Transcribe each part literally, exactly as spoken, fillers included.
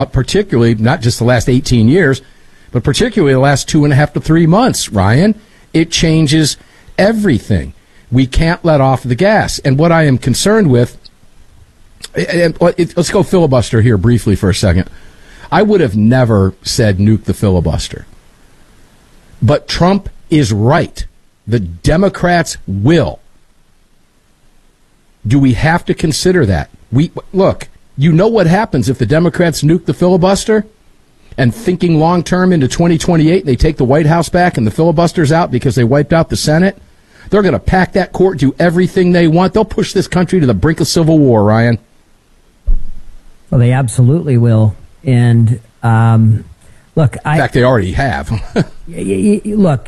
particularly not just the last eighteen years, but particularly the last two and a half to three months, Ryan. It changes everything. We can't let off the gas. And what I am concerned with, and let's go filibuster here briefly for a second. I would have never said nuke the filibuster. But Trump is right. The Democrats will. Do we have to consider that? We look, you know what happens if the Democrats nuke the filibuster? And thinking long-term into twenty twenty-eight, they take the White House back and the filibuster's out because they wiped out the Senate? They're going to pack that court, do everything they want. They'll push this country to the brink of civil war, Ryan. Well, they absolutely will. And, um, look, I... In fact, they already have. Look,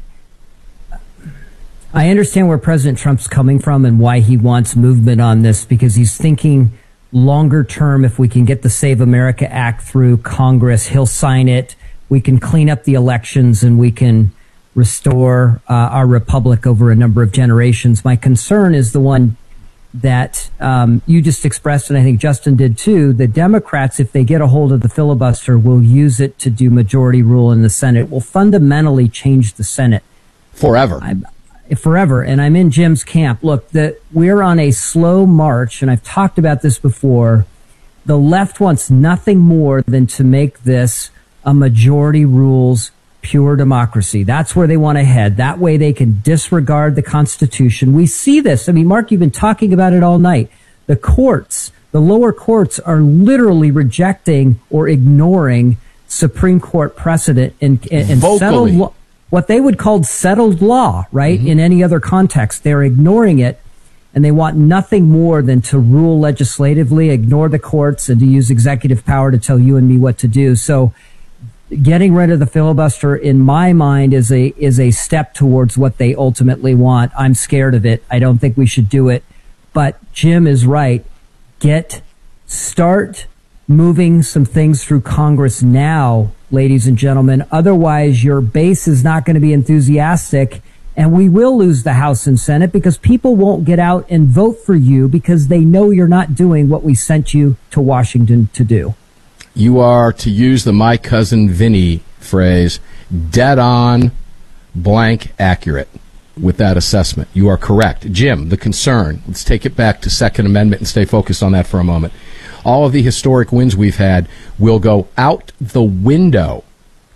I understand where President Trump's coming from and why he wants movement on this, because he's thinking longer term. If we can get the Save America Act through Congress, he'll sign it. We can clean up the elections and we can restore uh, our republic over a number of generations. My concern is the one that um, you just expressed, and I think Justin did too. The Democrats, if they get a hold of the filibuster, will use it to do majority rule in the Senate. Will fundamentally change the Senate forever. I'm, forever. And I'm in Jim's camp. Look, the, we're on a slow march, and I've talked about this before. The left wants nothing more than to make this a majority rules pure democracy. That's where they want to head. That way they can disregard the Constitution. We see this. I mean, Mark, you've been talking about it all night. The courts, the lower courts are literally rejecting or ignoring Supreme Court precedent and, and settled law, what they would call settled law, right? Mm-hmm. In any other context, they're ignoring it, and they want nothing more than to rule legislatively, ignore the courts, and to use executive power to tell you and me what to do. So getting rid of the filibuster, in my mind, is a is a step towards what they ultimately want. I'm scared of it. I don't think we should do it. But Jim is right. Get, start moving some things through Congress now, ladies and gentlemen. Otherwise, your base is not going to be enthusiastic, and we will lose the House and Senate because people won't get out and vote for you because they know you're not doing what we sent you to Washington to do. You are, to use the My Cousin Vinny phrase, dead on, blank accurate with that assessment. You are correct. Jim, the concern, let's take it back to Second Amendment and stay focused on that for a moment. All of the historic wins we've had will go out the window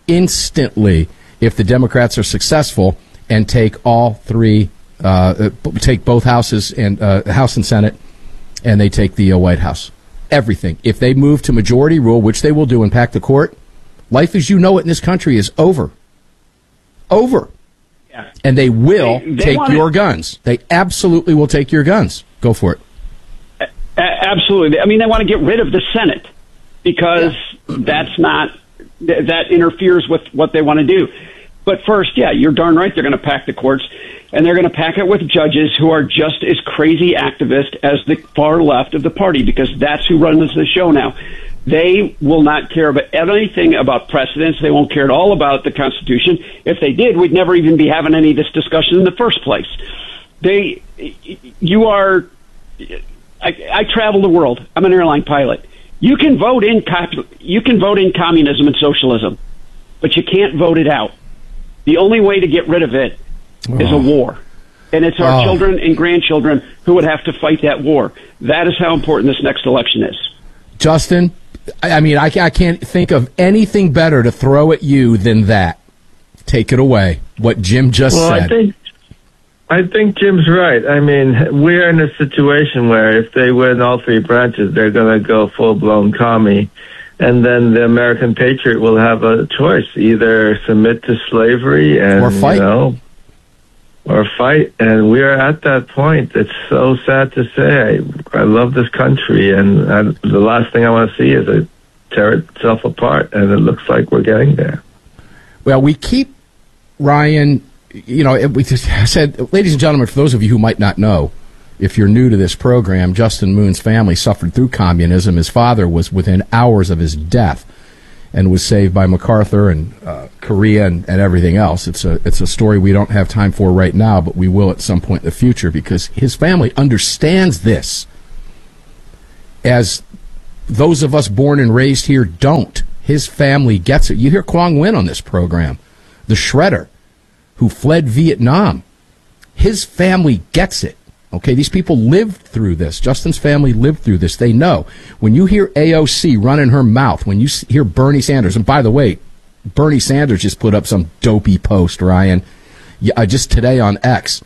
instantly if the Democrats are successful and take all three, uh, take both houses and uh, House and Senate, and they take the uh, White House. Everything. If they move to majority rule, which they will do and pack the court, life as you know it in this country is over. Over. Yeah. And they will they, they take your guns. They absolutely will take your guns. Go for it. A- absolutely. I mean, they want to get rid of the Senate because yeah. that's not, that interferes with what they want to do. But first, yeah, you're darn right. They're going to pack the courts, and they're going to pack it with judges who are just as crazy activist as the far left of the party, because that's who runs the show now. They will not care about anything about precedents. They won't care at all about the Constitution. If they did, we'd never even be having any of this discussion in the first place. They, you are, I, I travel the world. I'm an airline pilot. You can vote in, you can vote in communism and socialism, but you can't vote it out. The only way to get rid of it oh. is a war. And it's our oh. children and grandchildren who would have to fight that war. That is how important this next election is. Justin, I mean, I, I can't think of anything better to throw at you than that. Take it away, what Jim just well, said. I think, I think Jim's right. I mean, we're in a situation where if they win all three branches, they're going to go full-blown commie. And then the American patriot will have a choice: either submit to slavery and or fight, you know, or fight. And we are at that point. It's so sad to say. I, I love this country, and I, the last thing I want to see is it tear itself apart. And it looks like we're getting there. Well, we keep Ryan. You know, we just said, ladies and gentlemen, for those of you who might not know, if you're new to this program, Justin Moon's family suffered through communism. His father was within hours of his death and was saved by MacArthur and uh, Korea and, and everything else. It's a it's a story we don't have time for right now, but we will at some point in the future, because his family understands this as those of us born and raised here don't. His family gets it. You hear Quang Nguyen on this program, the shredder who fled Vietnam. His family gets it. Okay, these people lived through this. Justin's family lived through this. They know. When you hear A O C running her mouth, when you hear Bernie Sanders, and by the way, Bernie Sanders just put up some dopey post, Ryan, yeah, just today on X.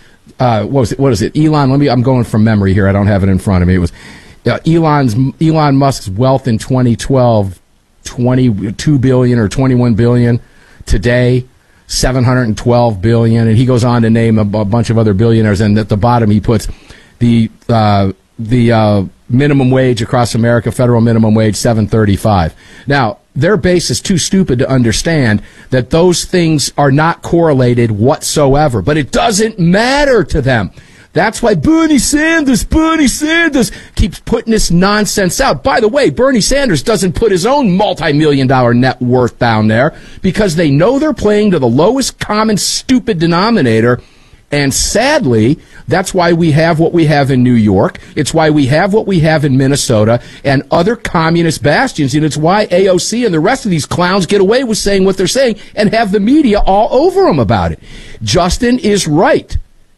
Uh, what was it? What is it? Elon, let me, I'm going from memory here. I don't have it in front of me. It was uh, Elon's, Elon Musk's wealth in twenty twelve, twenty-two billion or twenty-one billion. Today, seven hundred twelve billion, and he goes on to name a, a bunch of other billionaires, and at the bottom he puts the uh, the uh, minimum wage across America, federal minimum wage, seven thirty-five. Now, their base is too stupid to understand that those things are not correlated whatsoever, but it doesn't matter to them. That's why Bernie Sanders, Bernie Sanders keeps putting this nonsense out. By the way, Bernie Sanders doesn't put his own multi-million dollar net worth down there because they know they're playing to the lowest common stupid denominator. And sadly, that's why we have what we have in New York. It's why we have what we have in Minnesota and other communist bastions. And it's why A O C and the rest of these clowns get away with saying what they're saying and have the media all over them about it. Justin is right.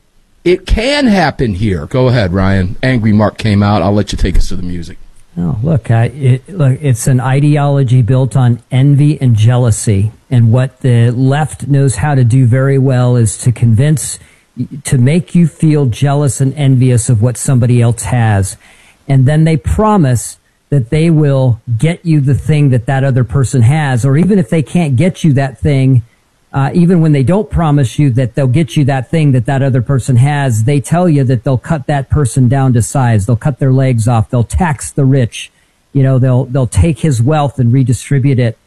It can happen here. Go ahead, Ryan. Angry Mark came out. I'll let you take us to the music. Oh, look, I, it, look, it's an ideology built on envy and jealousy. And what the left knows how to do very well is to convince, to make you feel jealous and envious of what somebody else has. And then they promise that they will get you the thing that that other person has. Or even if they can't get you that thing, Uh, even when they don't promise you that they'll get you that thing that that other person has, they tell you that they'll cut that person down to size. They'll cut their legs off. They'll tax the rich. You know, they'll, they'll take his wealth and redistribute it.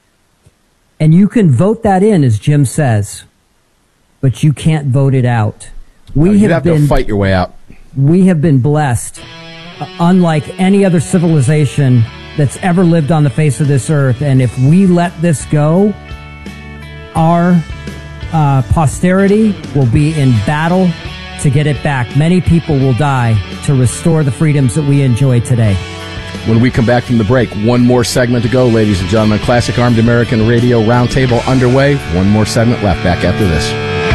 And you can vote that in, as Jim says, but you can't vote it out. We no, you have, have been, to fight your way out. We have been blessed, uh, unlike any other civilization that's ever lived on the face of this earth. And if we let this go, our uh, posterity will be in battle to get it back. Many people will die to restore the freedoms that we enjoy today. When we come back from the break, one more segment to go, ladies and gentlemen. Classic Armed American Radio Roundtable underway. One more segment left. Back after this.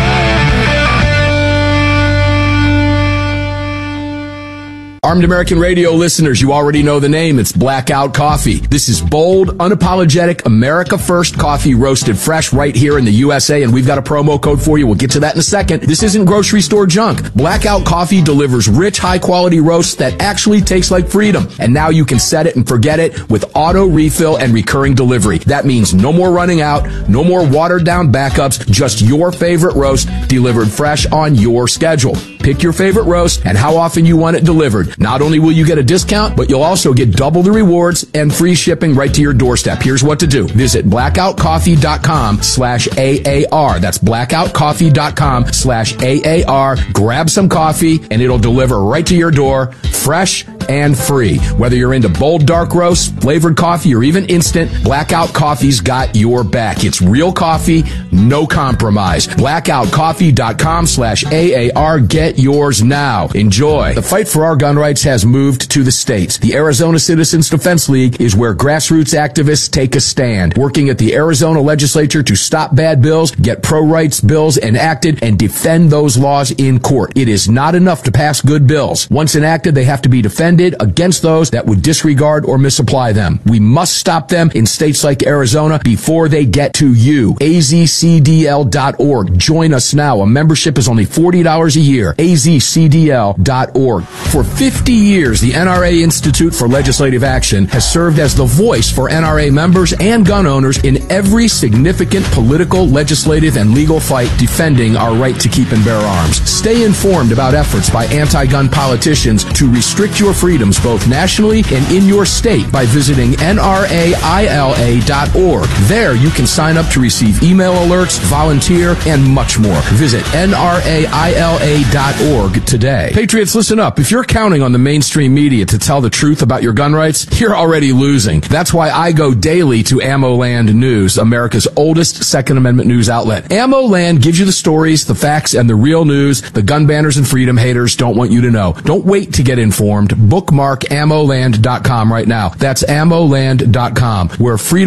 Armed American Radio listeners, you already know the name. It's Blackout Coffee. This is bold, unapologetic, America First coffee roasted fresh right here in the U S A, and we've got a promo code for you. We'll get to that in a second. This isn't grocery store junk. Blackout Coffee delivers rich, high-quality roasts that actually taste like freedom. And now you can set it and forget it with auto refill and recurring delivery. That means no more running out, no more watered-down backups, just your favorite roast delivered fresh on your schedule. Pick your favorite roast and how often you want it delivered. Not only will you get a discount, but you'll also get double the rewards and free shipping right to your doorstep. Here's what to do. Visit blackoutcoffee.com slash AAR. That's blackoutcoffee.com slash AAR. Grab some coffee and it'll deliver right to your door, fresh and free. Whether you're into bold dark roast, flavored coffee, or even instant, Blackout Coffee's got your back. It's real coffee, no compromise. blackoutcoffee.com slash AAR. Get yours now. Enjoy. The fight for our gun rights has moved to the states. The Arizona Citizens Defense League is where grassroots activists take a stand, working at the Arizona legislature to stop bad bills, get pro-rights bills enacted, and defend those laws in court. It is not enough to pass good bills. Once enacted, they have to be defended against those that would disregard or misapply them. We must stop them in states like Arizona before they get to you. A Z C D L dot org. Join us now. A membership is only forty dollars a year. A Z C D L dot org. For fifty years, the N R A Institute for Legislative Action has served as the voice for N R A members and gun owners in every significant political, legislative, and legal fight defending our right to keep and bear arms. Stay informed about efforts by anti-gun politicians to restrict your freedoms both nationally and in your state by visiting N R A I L A dot org. There you can sign up to receive email alerts, volunteer, and much more. Visit N R A I L A dot org today. Patriots, listen up. If you're counting on the mainstream media to tell the truth about your gun rights, you're already losing. That's why I go daily to AmmoLand News, America's oldest Second Amendment news outlet. AmmoLand gives you the stories, the facts, and the real news the gun banners and freedom haters don't want you to know. Don't wait to get informed. bookmark ammo land dot com right now. That's ammo land dot com, where freedom